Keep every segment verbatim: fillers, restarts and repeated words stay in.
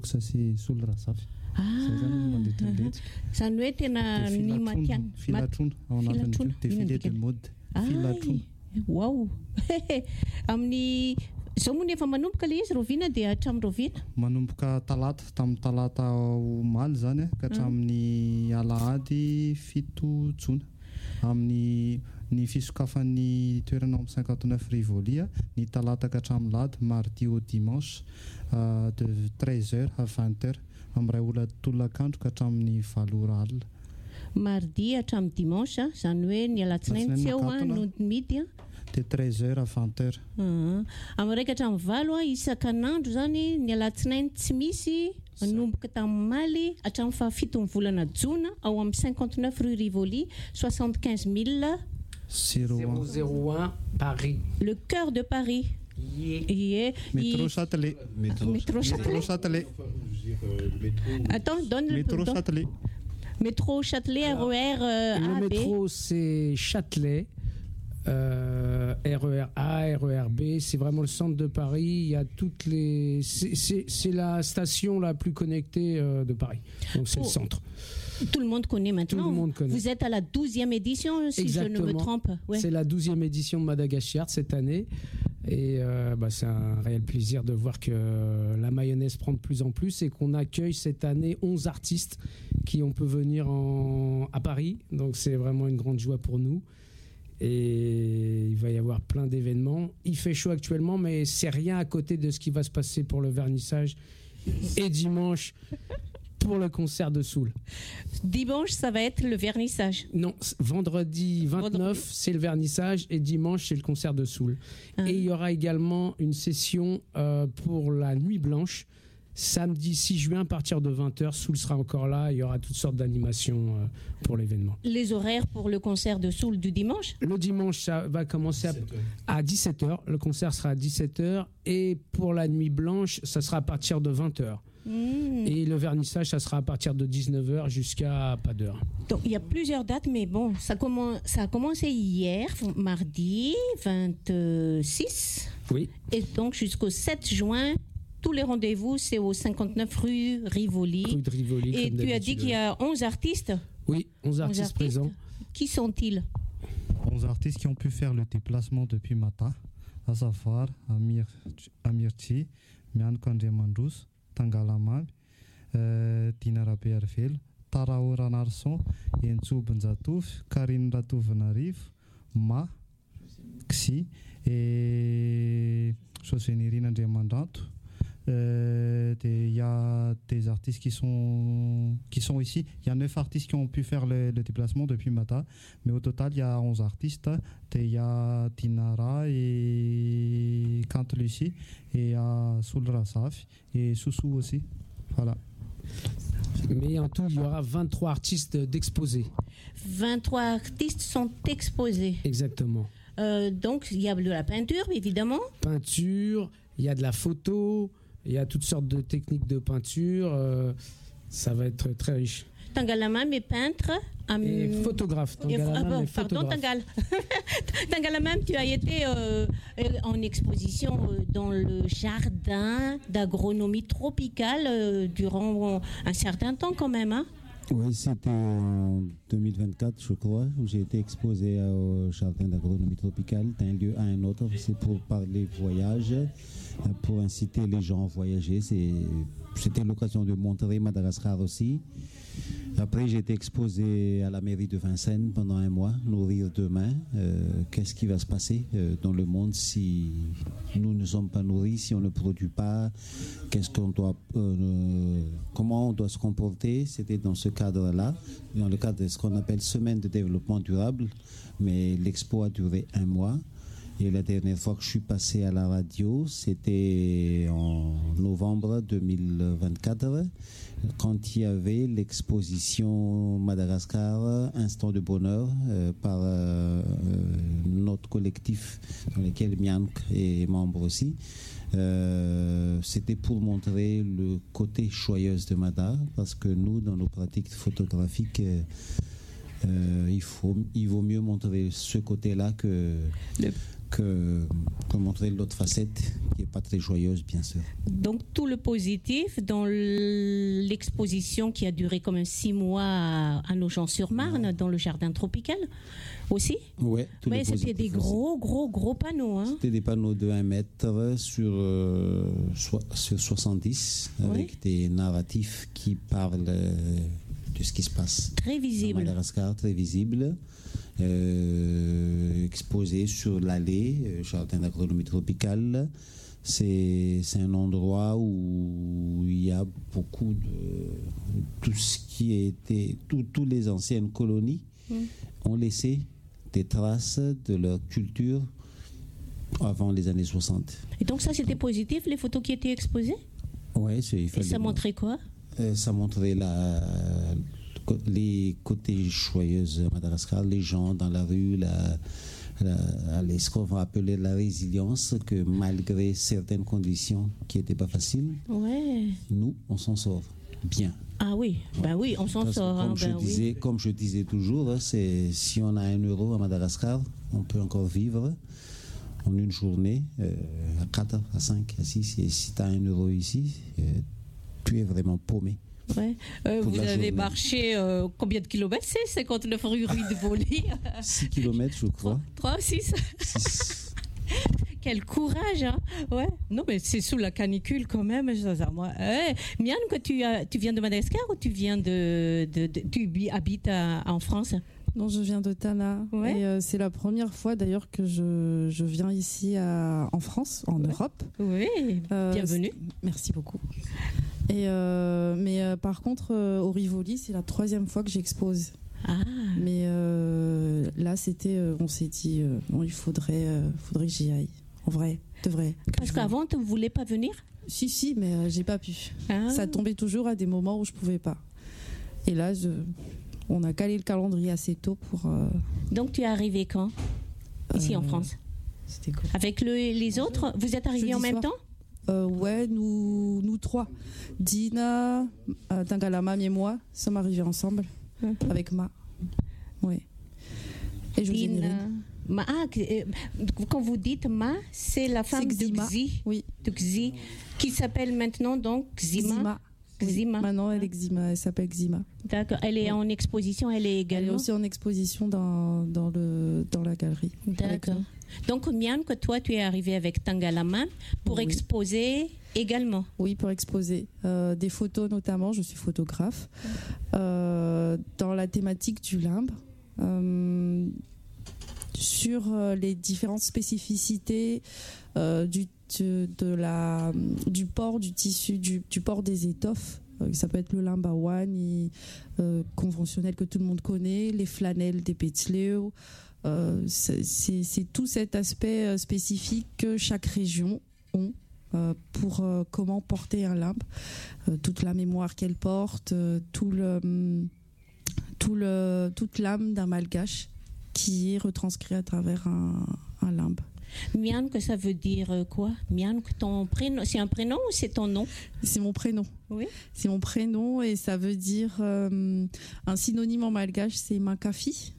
Sasy Solrasafy. Zay zany no mandeha tendretsika. Zany hoe tena ny matiana. Filatrona ao anatin'ny défilé de mode. Filatrona. Wow. Amin'ny zao moa efa manomboka ilay izy Rovina dia hatramin'ny Rovina. Manomboka talata tamin'ny talata omaly zany ka hatramin'ny alahady fito jona. Amin'ny ny fisokafan'ny toerana amin'ny cinquante-neuf Rivoli ny talata ka hatramin'ny lahady mardi au dimanche de treize heures à vingt heures amin'ny ray ola tolakandro ka hatramin'ny valo ora alina. Mardi hatramin'ny dimanche zany hoe ny alatsinainy tsy eo no midy de treize heures à vingt heures. Amin'ny ray ka hatramin'ny valo isan-kanandro zany ny alatsinainy tsy misy manomboka tamin'ny maly hatramin'ny fahafitony volana jona ao amin'ny cinquante-neuf rue Rivoli soixante-quinze mille zéro zéro un Paris. Le cœur de Paris. Yeah. Yeah. Métro Châtelet. Métro, métro Châtelet. Métro Châtelet. Attends, donne le métro Châtelet. Métro Châtelet, R E R euh, Le A, métro B. c'est Châtelet. Euh, R E R A, R E R B, c'est vraiment le centre de Paris. Il y a toutes les. C'est, c'est, c'est la station la plus connectée euh, de Paris. Donc c'est oh. le centre. Tout le monde connaît maintenant. Tout le monde connaît. Vous êtes à la douzième édition, si Exactement. je ne me trompe. Ouais. C'est la douzième édition de Madagascar cette année. Et euh, bah, c'est un réel plaisir de voir que la mayonnaise prend de plus en plus et qu'on accueille cette année onze artistes qui on peut venir en, à Paris. Donc c'est vraiment une grande joie pour nous. Et il va y avoir plein d'événements. Il fait chaud actuellement, mais c'est rien à côté de ce qui va se passer pour le vernissage. Et dimanche, pour le concert de Soul. Dimanche, ça va être le vernissage. Non, vendredi vingt-neuf, vendredi. C'est le vernissage et dimanche, c'est le concert de Soul. Ah. Et il y aura également une session euh, pour la Nuit Blanche. Samedi six juin, à partir de vingt heures, Soul sera encore là. Il y aura toutes sortes d'animations euh, pour l'événement. Les horaires pour le concert de Soul du dimanche ? Le dimanche, ça va commencer à, à dix-sept heures. Le concert sera à dix-sept heures. Et pour la Nuit Blanche, ça sera à partir de vingt heures. Mmh. Et le vernissage, ça sera à partir de dix-neuf heures jusqu'à pas d'heure. Donc il y a plusieurs dates, mais bon, ça, commence, ça a commencé hier, mardi vingt-six. Oui. Et donc jusqu'au sept juin, tous les rendez-vous, c'est au cinquante-neuf rue Rivoli. Rue de Rivoli. Et tu as dit qu'il y a onze artistes ? Oui, onze artistes, artistes présents. Qui sont-ils ? onze artistes qui ont pu faire le déplacement depuis matin, à savoir Amir, Amirchi, Mianko Andriamandroso, Tangalamamy, euh, Dinara Bearvelo, Tarao Ranarson, Enzo Benjatovy, Karine Ratovinarivo, Ma, Xi et José Andriamandrato. Euh, il y a des artistes qui sont, qui sont ici. Il y a neuf artistes qui ont pu faire le, le déplacement depuis matin. Mais au total, il y a onze artistes. Il y a Dinara et Kant Lucie. Et il y a Solrasafy et Soussou aussi. Voilà. Mais en tout, il y aura vingt-trois artistes d'exposés. vingt-trois artistes sont exposés. Exactement. Euh, donc, il y a de la peinture, évidemment. Peinture, il y a de la photo. Il y a toutes sortes de techniques de peinture. Euh, ça va être très riche. Tangalamamy est peintre. Um, et photographe. Tangalamamy ah bon, est pardon, Tangal. Tangalamamy, tu as été euh, en exposition euh, dans le jardin d'agronomie tropicale euh, durant un certain temps quand même. Hein? Oui, c'était en deux mille vingt-quatre, je crois, où j'ai été exposé au jardin d'agronomie tropicale d'un lieu à un autre. C'est pour parler voyage, pour inciter les gens à voyager. C'est, c'était l'occasion de montrer Madagascar aussi. Après, j'ai été exposé à la mairie de Vincennes pendant un mois, nourrir demain. Euh, qu'est-ce qui va se passer euh, dans le monde si nous ne sommes pas nourris, si on ne produit pas, qu'est-ce qu'on doit, euh, comment on doit se comporter. C'était dans ce cadre-là, dans le cadre de ce qu'on appelle semaine de développement durable. Mais l'expo a duré un mois. Et la dernière fois que je suis passé à la radio, c'était en novembre deux mille vingt-quatre, quand il y avait l'exposition Madagascar, Instant de bonheur, euh, par euh, notre collectif dans lequel Miank est membre aussi. Euh, c'était pour montrer le côté joyeux de Mada, parce que nous, dans nos pratiques photographiques, euh, euh, il, faut, il vaut mieux montrer ce côté-là que... Le que, que montrer l'autre facette qui n'est pas très joyeuse, bien sûr. Donc tout le positif dans l'exposition qui a duré quand même six mois à, à Nogent-sur-Marne, ouais. dans le jardin tropical aussi. Ouais, tous ouais, les c'était des gros, gros, gros panneaux. Hein. C'était des panneaux de un mètre sur, euh, so, sur soixante-dix, ouais. avec des narratifs qui parlent euh, de ce qui se passe. Très visible. À Madagascar, très visible. Euh, exposé sur l'allée, euh, jardin d'agronomie tropicale. C'est, c'est un endroit où il y a beaucoup de tout ce qui a été, tout, tous les anciennes colonies mmh. ont laissé des traces de leur culture avant les années soixante. Et donc ça c'était positif, les photos qui étaient exposées? Oui, c'est. Et ça montrait quoi? euh, Ça montrait la. les côtés joyeux à Madagascar, les gens dans la rue, la, la, ce qu'on va appeler la résilience, que malgré certaines conditions qui n'étaient pas faciles, ouais. nous, on s'en sort bien. Ah oui, ouais. ben oui, on s'en Parce sort. Comme, hein, je ben disais, oui. comme je disais toujours, c'est, si on a un euro à Madagascar, on peut encore vivre en une journée, euh, à quatre, à cinq, à six. Et si tu as un euro ici, euh, tu es vraiment paumé. Ouais. Euh, vous avez journée. marché euh, combien de kilomètres? C'est cinquante-neuf rue Rue de Voli. six kilomètres, je crois. trois, six Quel courage, hein? Ouais. Non, mais c'est sous la canicule quand même. Ça, moi. Hey, Mian, que tu, as, tu viens de Madagascar ou tu viens de, de, de tu habites à, en France? Non, je viens de Tana. Ouais. Et euh, c'est la première fois d'ailleurs que je, je viens ici à, en France, en ouais. Europe. Oui, euh, bienvenue. Merci beaucoup. Et euh, mais euh, par contre, euh, au Rivoli, c'est la troisième fois que j'expose. Ah. Mais euh, là, c'était, euh, on s'est dit, euh, bon, il faudrait, euh, faudrait que j'y aille. En vrai, de vrai. Parce qu'avant, tu ne voulais pas venir? Si, si, mais euh, j'ai pas pu. Ah. Ça tombait toujours à des moments où je pouvais pas. Et là, je, on a calé le calendrier assez tôt pour. Euh, Donc, tu es arrivé quand? Ici euh, en France? C'était quoi? Avec le, les autres? Vous êtes arrivés en même soir. temps? Euh, ouais, nous, nous trois. Dina, euh, Tangalamam et moi sommes arrivés ensemble mm-hmm. avec Ma. Oui. Et José Ma, ah, quand vous dites Ma, c'est la femme de Xi, oui. de Xi, qui s'appelle maintenant donc Xima. Xima. Xima. Oui. Maintenant, elle est Xima, elle s'appelle Xima. D'accord. Elle est oui. en exposition, elle est également. Elle est aussi en exposition dans, dans, le, dans la galerie. D'accord. Donc, Mian, que toi, tu es arrivé avec Tangalamam pour oui. exposer également. Oui, pour exposer. Euh, des photos notamment, je suis photographe, euh, dans la thématique du limbe, euh, sur les différentes spécificités euh, du, de, de la, du port du tissu, du, du port des étoffes. Ça peut être le limbe awan, euh, conventionnel que tout le monde connaît, les flanelles des Petsleo. Euh, c'est, c'est, c'est tout cet aspect spécifique que chaque région ont euh, pour euh, comment porter un limbe, euh, toute la mémoire qu'elle porte, euh, tout le, tout le, toute l'âme d'un malgache qui est retranscrit à travers un, un limbe. Mian, que ça veut dire quoi? Mian, ton prénom, c'est un prénom ou c'est ton nom? C'est mon prénom. Oui. C'est mon prénom et ça veut dire euh, un synonyme en malgache, c'est Makafi.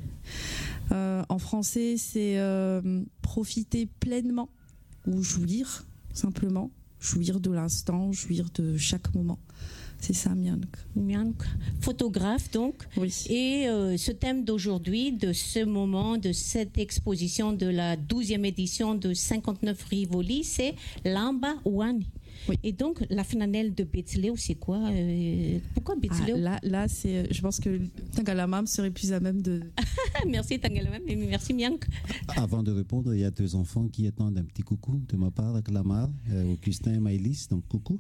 Euh, en français, c'est euh, profiter pleinement ou jouir, simplement. Jouir de l'instant, jouir de chaque moment. C'est ça, Miank. Miank, photographe donc. Oui. Et euh, ce thème d'aujourd'hui, de ce moment, de cette exposition de la douzième édition de cinquante-neuf Rivoli, c'est Lamba Wani. Oui. Et donc, la flanelle de Betsleo, c'est quoi? euh, Pourquoi Betsleo? Ah, là, là c'est, je pense que Tangalamam serait plus à même de... Merci Tangalamam, et merci Miank. Avant de répondre, il y a deux enfants qui attendent un petit coucou de ma part, avec Lamar, euh, Augustin et Maëlys, donc coucou.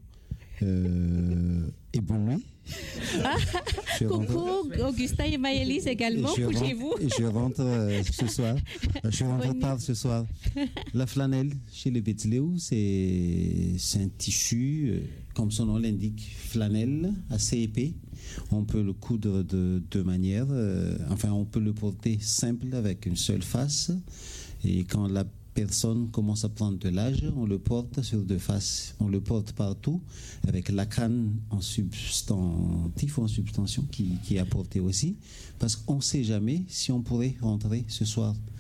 Euh, et bonne nuit. Ah, coucou Augustin et Maëlys également, couchez-vous. Et je rentre euh, ce soir. Je rentre tard ce soir. La flanelle chez les Betsleo, c'est, c'est un tissu, euh, comme son nom l'indique, flanelle, assez épais. On peut le coudre de deux manières. Euh, enfin, on peut le porter simple avec une seule face. Et quand la personne commence à prendre de l'âge, on le porte sur deux faces. On le porte partout avec la canne en substantif ou en substantion qui, qui est apportée aussi, parce qu'on ne sait jamais si on pourrait rentrer ce soir.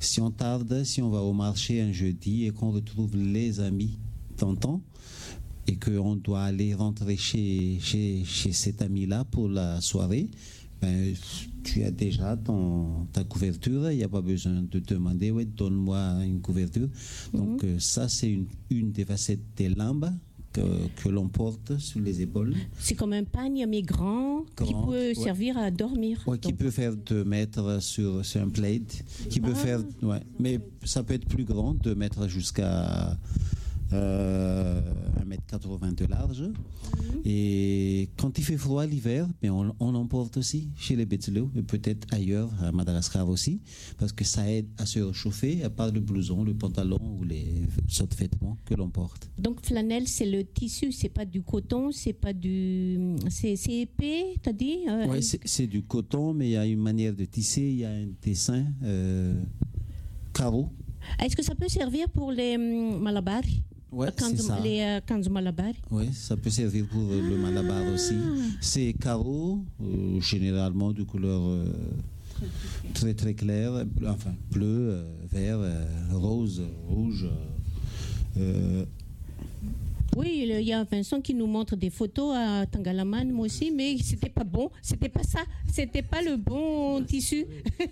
Si on tarde, si on va au marché un jeudi et qu'on retrouve les amis d'antan et qu'on doit aller rentrer chez, chez, chez cet ami-là pour la soirée, ben, tu as déjà ton, ta couverture, il n'y a pas besoin de demander, ouais, donne-moi une couverture. Donc mmh. ça, c'est une, une des facettes des limbes que, que l'on porte sur les épaules. C'est comme un pagne, mais grand, grand qui peut ouais. servir à dormir. Ouais, qui peut faire deux mètres sur, sur un plaid, qui ah. peut faire, ouais, mais ça peut être plus grand, deux mètres jusqu'à Euh, un mètre quatre-vingts de large. Mmh. Et quand il fait froid l'hiver, mais on, on l'emporte aussi chez les Betzeleux et peut-être ailleurs, à Madagascar aussi, parce que ça aide à se réchauffer, à part le blouson, le pantalon ou les autres vêtements que l'on porte. Donc flanelle, c'est le tissu, c'est pas du coton, c'est pas du, c'est, c'est épais, t'as dit euh, Oui, c'est, c'est du coton, mais il y a une manière de tisser, il y a un dessin euh, carreau. Est-ce que ça peut servir pour les um, malabars? Ouais, c'est ça. Les euh, kanzu malabar. Oui, ça peut servir pour ah. le malabar aussi. C'est carreaux, euh, généralement de couleur euh, très très claire, enfin bleu, euh, vert, euh, rose, rouge. Euh, Oui, il y a Vincent qui nous montre des photos à Tangalaman, moi aussi, mais c'était pas bon, c'était pas ça, c'était pas le bon tissu.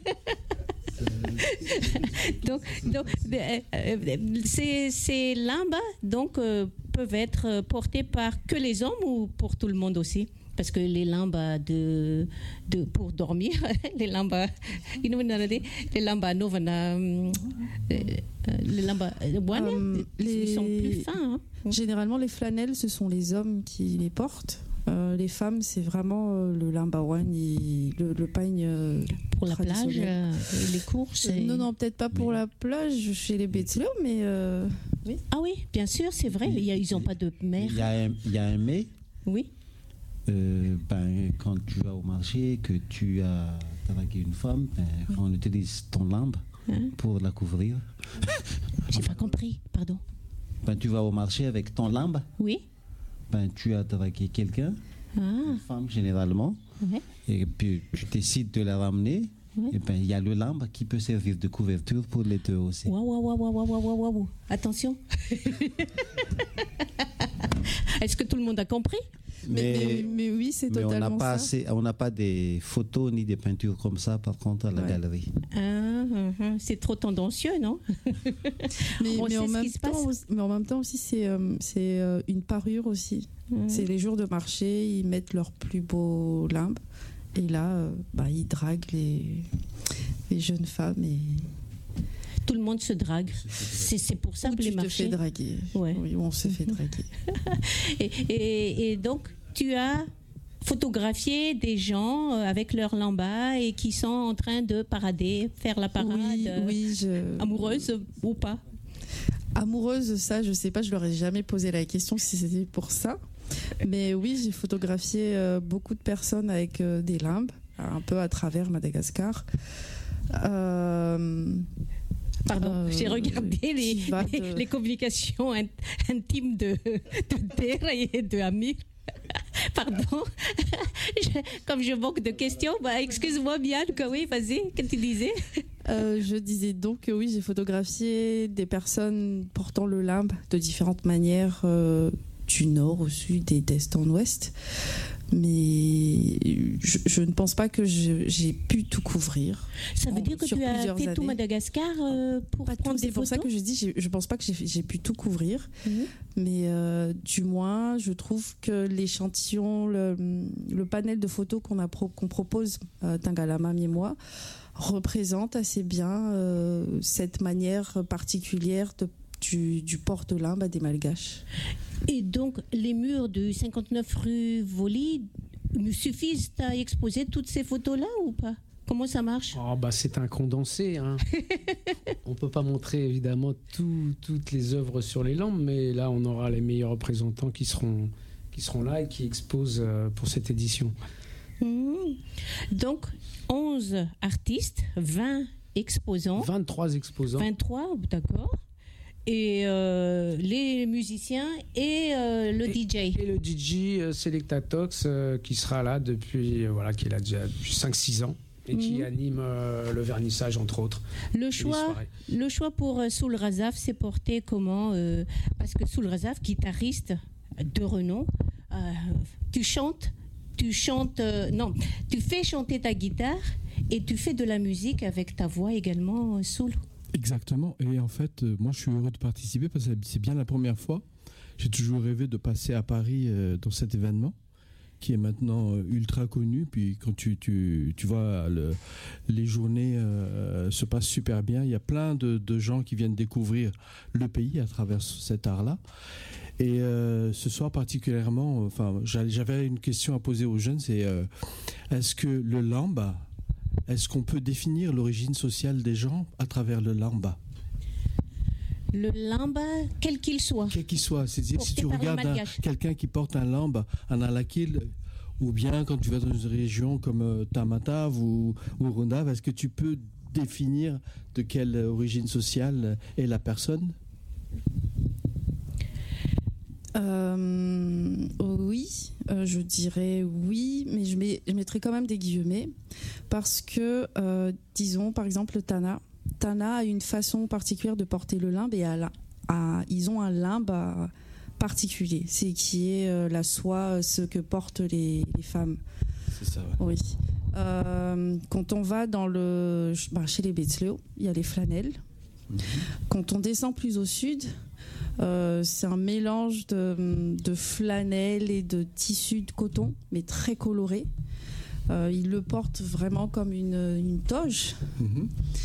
donc, donc euh, ces, ces limbes donc euh, peuvent être portées par que les hommes ou pour tout le monde aussi, parce que les limbes de, de pour dormir, les limbes, les limbes novana, les limbes um, ils sont plus fins. Hein. Généralement, les flanelles, ce sont les hommes qui les portent. Euh, les femmes, c'est vraiment euh, le limbawan, le, le pagne euh, pour la plage, euh, les courses. Et... Non, non, peut-être pas pour oui. la plage chez les Betzeleux, mais euh... oui. Ah oui, bien sûr, c'est vrai. Il y a, ils n'ont pas de mer. Il y a un, il y a un mais. Oui. Euh, ben, quand tu vas au marché, que tu as dragué une femme, ben, oui. on utilise ton limbe hein? pour la couvrir. J'ai enfin, pas compris, pardon. Ben, tu vas au marché avec ton limbe. Oui. Ben, tu as dragué quelqu'un, ah. une femme généralement, ouais. et puis tu décides de la ramener, ouais. et ben il y a le limbe qui peut servir de couverture pour les deux aussi. Waouh, waouh, waouh, waouh, waouh, waouh, waouh. Attention. Est-ce que tout le monde a compris? Mais, mais, mais oui, c'est mais totalement on n'a pas ça. Assez, on n'a pas des photos ni des peintures comme ça, par contre, à la ouais. galerie. Ah, ah, ah, c'est trop tendancieux, non? mais, mais, en même temps, mais en même temps aussi, c'est, euh, c'est euh, une parure aussi. Mmh. C'est les jours de marché, ils mettent leurs plus beaux limbes. Et là, euh, bah, ils draguent les, les jeunes femmes et... Tout le monde se drague. C'est, c'est pour ça Ou que les marchés... tu te fais draguer. Ouais. Oui, on se fait draguer. et, et, et donc, tu as photographié des gens avec leur lamba et qui sont en train de parader, faire la parade oui, oui, je... amoureuse ou pas? Amoureuse, ça, je sais pas, je leur ai jamais posé la question si c'était pour ça. Mais oui, j'ai photographié euh, beaucoup de personnes avec euh, des limbes, un peu à travers Madagascar. Euh... Pardon, euh, j'ai regardé les, les, les communications int- intimes de, de Terre et de Amir. Pardon, je, comme je manque de questions, bah, excuse-moi bien, oui, vas-y, qu'est-ce que tu disais? euh, Je disais donc que oui, j'ai photographié des personnes portant le limbe de différentes manières, euh, du nord au sud et d'est en ouest. Mais je, je ne pense pas que je, j'ai pu tout couvrir. Ça veut en, dire que tu as fait années. Tout Madagascar euh, pour pas prendre tout, des c'est pour photos. ça que je dis, j'ai, je ne pense pas que j'ai, j'ai pu tout couvrir. Mmh. Mais euh, du moins, je trouve que l'échantillon, le, le panel de photos qu'on, a pro, qu'on propose, euh, Tangalamam et moi, représente assez bien euh, cette manière particulière de Du, du porte-limbe à des Malgaches. Et donc, les murs de cinquante-neuf rue Voli me suffisent à exposer toutes ces photos-là ou pas? Comment ça marche? Oh, bah, c'est un condensé. Hein. On ne peut pas montrer évidemment tout, toutes les œuvres sur les lampes, mais là, on aura les meilleurs représentants qui seront, qui seront là et qui exposent pour cette édition. Mmh. Donc, onze artistes, vingt exposants. vingt-trois exposants. vingt-trois, d'accord. Et euh, les musiciens et euh, le et, D J. Et le D J euh, Selectatox euh, qui sera là depuis, euh, voilà, qui est là déjà depuis cinq six ans et qui Mhm. anime euh, le vernissage, entre autres. Le choix, le choix pour euh, Soul Razaf s'est porté comment euh, Parce que Soul Razaf, guitariste de renom, euh, tu chantes, tu chantes, euh, non, tu fais chanter ta guitare et tu fais de la musique avec ta voix également, euh, Soul. Exactement. Et en fait, euh, moi, je suis heureux de participer parce que c'est bien la première fois. J'ai toujours rêvé de passer à Paris euh, dans cet événement qui est maintenant euh, ultra connu. Puis quand tu, tu, tu vois, le, les journées euh, se passent super bien. Il y a plein de, de gens qui viennent découvrir le pays à travers cet art-là. Et euh, ce soir particulièrement, enfin, j'avais une question à poser aux jeunes, c'est euh, est-ce que le lamba, est-ce qu'on peut définir l'origine sociale des gens à travers le lamba? Le lamba, quel qu'il soit. Quel qu'il soit, c'est-à-dire Porté si tu par un regardes un- malgache. quelqu'un qui porte un lamba, un alakil, ou bien quand tu vas dans une région comme euh, Tamatave ou, ou Rondav, est-ce que tu peux définir de quelle origine sociale est la personne? Euh, oui, euh, je dirais oui, mais je, mets, je mettrais quand même des guillemets parce que, euh, disons par exemple le Tana. Tana a une façon particulière de porter le limbe et a, la- a- ils ont un limbe à- particulier, c'est qui est euh, la soie, ce que portent les, les femmes. C'est ça, ouais. Oui. Euh, quand on va dans le, bah, chez les Betsleo, il y a les flanelles. Quand on descend plus au sud, euh, c'est un mélange de, de flanelle et de tissu de coton, mais très coloré. Euh, ils le portent vraiment comme une, une toge. Mhm.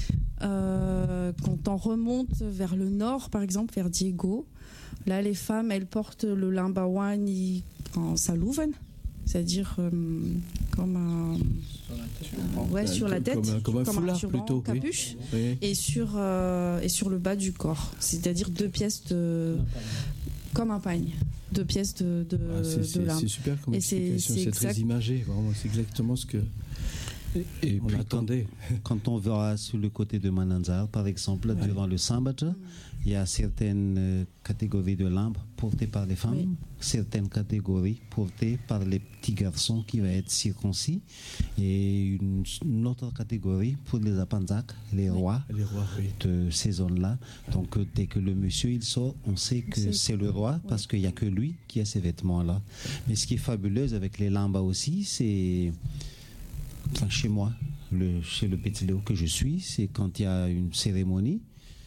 Euh, quand on remonte vers le nord, par exemple, vers Diego, là, les femmes, elles portent le limbawan en salouven, c'est-à-dire euh, comme un... Ouais, sur la tête, Comme un- comme un foulard, turban, plutôt, oui. capuche, Oui. et sur, euh, et sur le bas du corps, c'est-à-dire deux pièces de... comme un pagne, deux pièces de, de, Ah, c'est- de c'est limbe. c'est super comme Et c'est- explication, c'est c'est très exact. imagé, vraiment, c'est exactement ce que Et on puis, attendait. Quand on verra sur le côté de Mananzar, par exemple, durant le Sambat, il y a certaines euh, catégories de limbes portées par les femmes, Oui. certaines catégories portées par les petits garçons qui vont être circoncis, et une, une autre catégorie pour les Apanzak, les rois Les rois, oui. de ces zones-là. Donc euh, dès que le monsieur il sort, on sait que C'est- c'est le roi parce qu'il n'y a que lui qui a ces vêtements-là. Mais ce qui est fabuleux avec les lambas aussi, c'est, enfin chez moi, le, chez le Betléo que je suis, c'est quand il y a une cérémonie,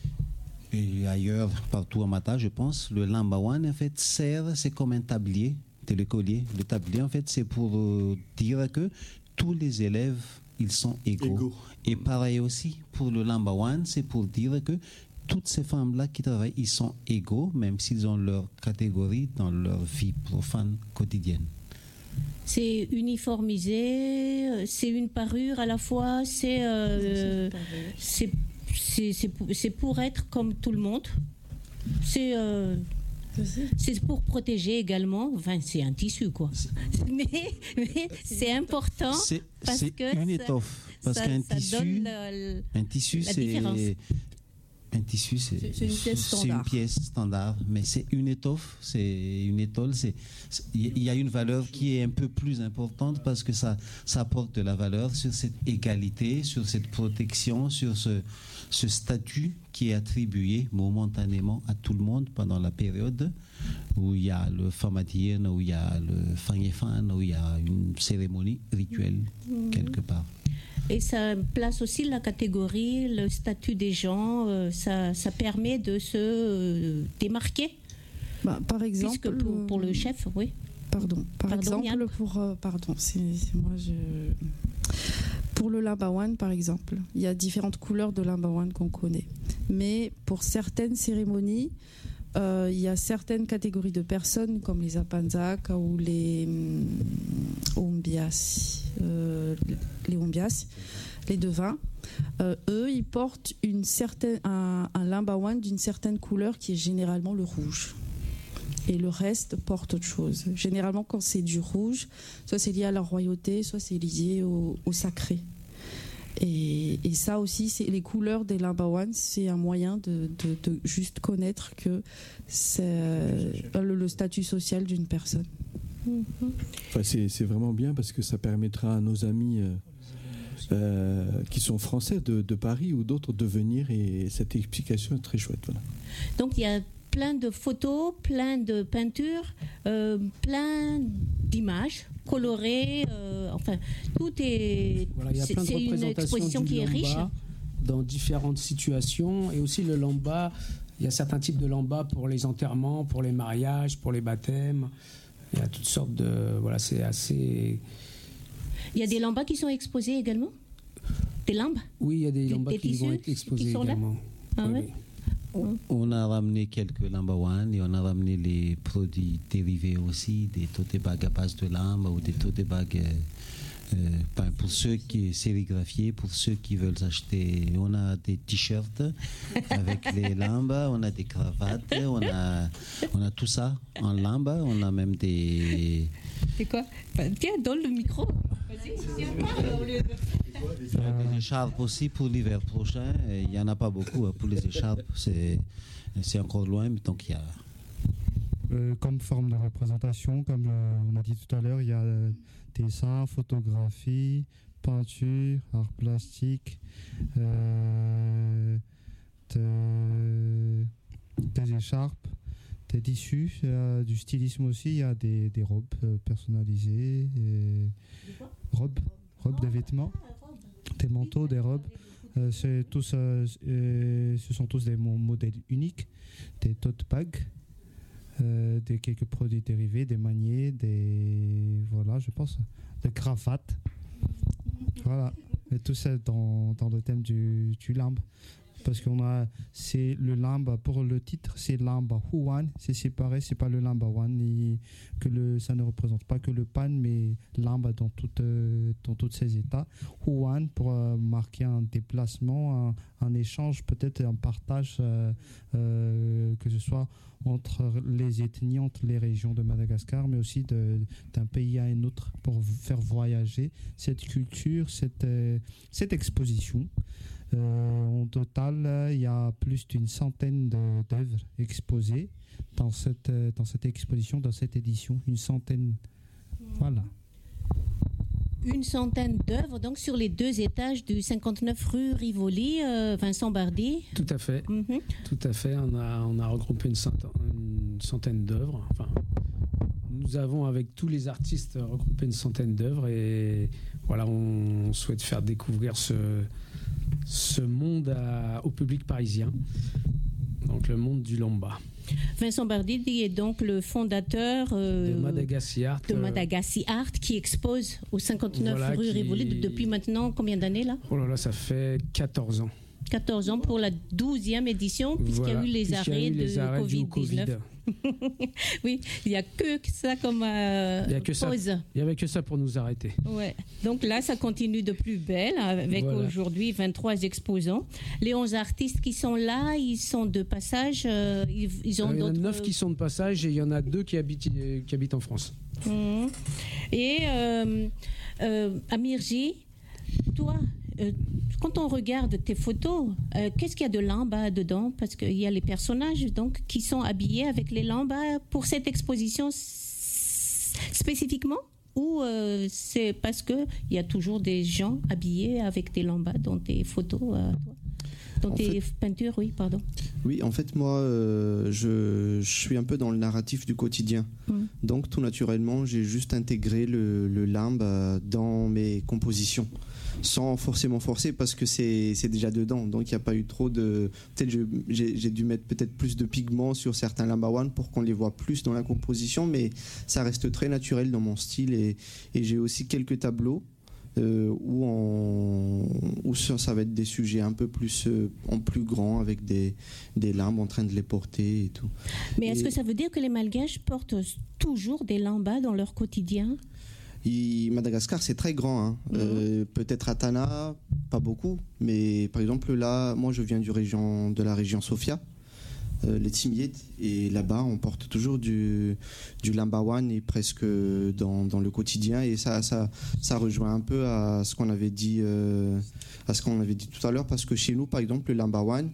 et ailleurs, partout à Mata, je pense, le lambawan en fait sert, c'est comme un tablier de l'écolier. Le tablier en fait c'est pour euh, dire que tous les élèves ils sont égaux. Égaux. Et pareil aussi pour le lambawan, c'est pour dire que toutes ces femmes-là qui travaillent, ils sont égaux, même s'ils ont leur catégorie dans leur vie profane quotidienne. C'est uniformisé, euh, c'est une parure à la fois, c'est euh, c'est c'est- c'est pour, c'est pour être comme tout le monde. C'est euh, c'est pour protéger également. Enfin, c'est un tissu quoi. Mais, mais c'est important C'est parce c'est que une ça- étoffe. Parce ça, qu'un ça tissu, donne le- le- un tissu, la c'est différence. un tissu, c'est C'est- c'est une pièce c'est standard. une pièce standard, mais c'est une étoffe, c'est une étole. C'est c'est- il y a une valeur qui est un peu plus importante parce que ça ça apporte de la valeur sur cette égalité, sur cette protection, sur ce ce statut qui est attribué momentanément à tout le monde pendant la période où il y a le Famatien, où il y a le Fangefan, où il y a une cérémonie rituelle quelque part. Et ça place aussi la catégorie, le statut des gens. euh, ça, ça permet de se euh, démarquer. Bah, par exemple, Puisque pour, pour le chef, oui. Pardon. Par Pardon, exemple, Yann. pour euh, pardon, c'est c'est moi je pour le limbawan par exemple, il y a différentes couleurs de limbawan qu'on connaît. Mais pour certaines cérémonies, euh, il y a certaines catégories de personnes comme les apanzak ou les hum, ombias, euh, les ombias, les devins. Euh, eux, ils portent une certaine, un, un limbawan d'une certaine couleur qui est généralement le rouge. Et le reste porte autre chose. Généralement, quand c'est du rouge, soit c'est lié à la royauté, soit c'est lié au, au sacré. Et, et ça aussi, c'est les couleurs des limbawan, c'est un moyen de, de, de juste connaître que c'est euh, le, le statut social d'une personne. Enfin, c'est c'est vraiment bien parce que ça permettra à nos amis euh, euh, qui sont français de, de Paris ou d'autres de venir, et cette explication est très chouette. Voilà. Donc il y a plein de photos, plein de peintures, euh, plein d'images colorées, euh, enfin tout est... Voilà, il y a c'est, plein de c'est une exposition qui est riche. Dans différentes situations, et aussi le lamba, il y a certains types de lamba pour les enterrements, pour les mariages, pour les baptêmes, il y a toutes sortes de... Voilà, c'est assez... Il y a des lambas qui sont exposés également? Des lambes? Oui, il y a des, des lambas des qui vont être exposés également. Ah oui, ouais? oui. On a ramené quelques lambawan et on a ramené les produits dérivés aussi, des tote bags à base de lambe ou des tote bags euh, euh, pour ceux qui sérigraphiés, pour ceux qui veulent acheter. On a des t-shirts avec les lambes, on a des cravates, on a, on a tout ça en lambe, on a même des... C'est quoi? Tiens, donne le micro. Vas-y, si on parle au lieu de... Des écharpes aussi pour l'hiver prochain. Il n'y en a pas beaucoup hein, pour les écharpes. C'est, c'est encore loin, mais donc il y a... Euh, comme forme de représentation, comme euh, on a dit tout à l'heure, il y a euh, dessin, photographie, peinture, art plastique, euh, de, des écharpes, des tissus, euh, du stylisme aussi. Il y a des, des robes euh, personnalisées, et robes, robes de vêtements, des manteaux, des robes. Euh, c'est tous, euh, euh, ce sont tous des modèles uniques, des tote bags. Euh, des quelques produits dérivés, des maniers, des voilà, je pense, des cravates, voilà, et tout ça dans, dans le thème du, du lambe, parce qu'on a, c'est le lambe pour le titre, c'est lambe Huan, c'est séparé, c'est pas le lambe Wan, et que le, ça ne représente pas que le pan, mais lambe dans toute, euh, dans tous ses états. Huan pour euh, marquer un déplacement, un, un échange, peut-être un partage, euh, euh, que ce soit entre les ethnies, entre les régions de Madagascar, mais aussi de, d'un pays à un autre, pour faire voyager cette culture, cette, euh, cette exposition. Euh, en total, il y a plus d'une centaine de, d'œuvres exposées dans cette, dans cette exposition, dans cette édition. Une centaine. Voilà. Une centaine d'œuvres, donc sur les deux étages du cinquante-neuf rue Rivoli, euh, Vincent Bardi. Tout à fait. Mm-hmm. Tout à fait. On a, on a regroupé une centaine, une centaine d'œuvres. Enfin, nous avons, avec tous les artistes, regroupé une centaine d'œuvres, et voilà, on souhaite faire découvrir ce, ce monde à, au public parisien. Donc le monde du lamba. Vincent Bardi est donc le fondateur euh, de Madagassi Art, de Madagassi Art, qui expose au cinquante-neuf voilà, rue qui... Rivoli depuis maintenant combien d'années là? Oh là là, ça fait quatorze ans. quatorze ans pour la douzième édition, puisqu'il voilà, y a eu les arrêts de les arrêts covid dix-neuf. Oui, il n'y a que ça comme euh, il y a que pause. Ça. Il n'y avait que ça pour nous arrêter. Ouais. Donc là, ça continue de plus belle, avec voilà. aujourd'hui vingt-trois exposants. Les onze artistes qui sont là, ils sont de passage. Euh, ils, ils ont Alors, il y en a d'autres... neuf qui sont de passage, et il y en a deux qui habitent, qui habitent en France. Mmh. Et euh, euh, Amirji, toi, euh, quand on regarde tes photos, euh, qu'est-ce qu'il y a de lamba dedans? Parce qu'il y a les personnages donc, qui sont habillés avec les lambas pour cette exposition s- spécifiquement, ou euh, c'est parce qu'il y a toujours des gens habillés avec des lambas dans tes photos, euh, dans en tes fait, peintures, oui, pardon. Oui, en fait, moi, euh, je, je suis un peu dans le narratif du quotidien. Mmh. Donc, tout naturellement, j'ai juste intégré le, le lambe dans mes compositions, sans forcément forcer, parce que c'est, c'est déjà dedans. Donc, il n'y a pas eu trop de... Peut-être je, j'ai, j'ai dû mettre peut-être plus de pigments sur certains lambawan pour qu'on les voit plus dans la composition, mais ça reste très naturel dans mon style. Et, et j'ai aussi quelques tableaux Euh, où, on, où ça, ça va être des sujets un peu plus euh, en plus grand, avec des, des lambes en train de les porter et tout. Mais est-ce et que ça veut dire que les Malgaches portent toujours des lambas dans leur quotidien? il, Madagascar, c'est très grand. Hein. Mmh. Euh, peut-être à Tana, pas beaucoup. Mais par exemple, là, moi, je viens du région, de la région Sofia. Euh, les Timides, et là-bas on porte toujours du, du lambawan, et presque dans, dans le quotidien, et ça, ça, ça rejoint un peu à ce qu'on avait dit euh, à ce qu'on avait dit tout à l'heure, parce que chez nous par exemple le lambawan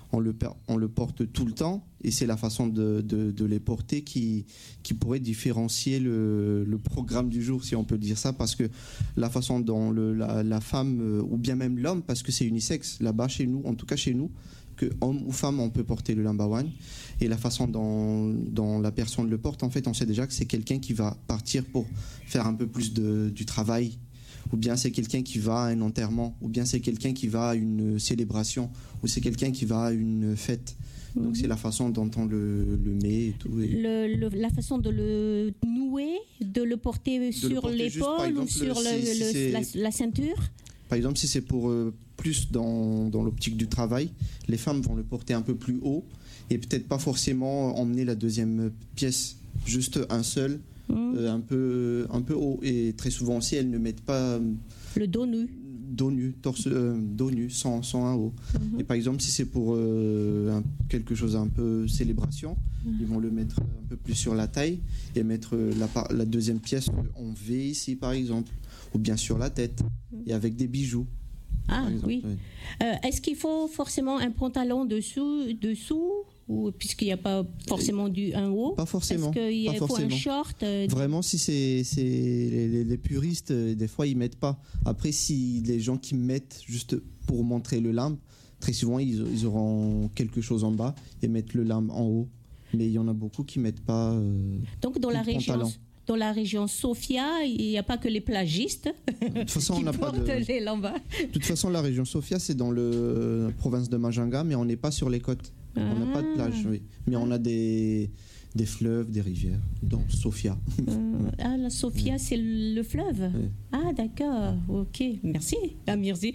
on le, on le porte tout le temps, et c'est la façon de, de, de les porter qui, qui pourrait différencier le, le programme du jour, si on peut dire ça, parce que la façon dont le, la, la femme, ou bien même l'homme, parce que c'est unisexe, là-bas chez nous, en tout cas chez nous, que homme ou femme, on peut porter le lambawan, et la façon dont, dont la personne le porte, en fait, on sait déjà que c'est quelqu'un qui va partir pour faire un peu plus de, du travail, ou bien c'est quelqu'un qui va à un enterrement, ou bien c'est quelqu'un qui va à une célébration, ou c'est quelqu'un qui va à une fête. Donc c'est la façon dont on le, le met et tout. Et le, le, la façon de le nouer, de le porter de sur l'épaule ou sur le, si, le, si la, la ceinture. Par exemple, si c'est pour euh, plus dans, dans l'optique du travail, les femmes vont le porter un peu plus haut et peut-être pas forcément emmener la deuxième pièce, juste un seul, mmh. euh, un, peu, un peu haut. Et très souvent aussi, elles ne mettent pas... Le dos nu. Dos nu, torse, euh, dos nu, sans, sans un haut. Mmh. Et par exemple, si c'est pour euh, un, quelque chose un peu célébration, mmh. ils vont le mettre un peu plus sur la taille et mettre la, la deuxième pièce en V ici, par exemple, ou bien sur la tête, mmh. et avec des bijoux. Ah oui. oui. Euh, est-ce qu'il faut forcément un pantalon dessous, dessous ou, puisqu'il n'y a pas forcément du, un haut? Pas forcément. Est-ce qu'il pas faut forcément. un short euh, Vraiment, si c'est, c'est les, les puristes, des fois, ils ne mettent pas. Après, si les gens qui mettent juste pour montrer le limbe, très souvent, ils, ils auront quelque chose en bas et mettent le limbe en haut. Mais il y en a beaucoup qui ne mettent pas euh, Donc, dans la région... pantalon. Dans la région Sofia, il n'y a pas que les plagistes de toute façon, qui on n'a portent pas de... les lambas. De toute façon, la région Sofia, c'est dans le la province de Majanga, mais on n'est pas sur les côtes. Ah. On n'a pas de plage, oui. Mais on a des, des fleuves, des rivières, dans Sofia. Euh, ah, la Sofia, oui. C'est le fleuve. Oui. Ah, d'accord. Ok, merci, Amirzi.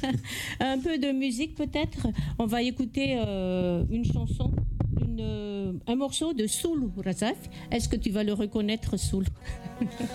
Un peu de musique, peut-être. On va écouter euh, une chanson. Une, euh, un morceau de Soul Razaf. Est-ce que tu vas le reconnaître, Soul?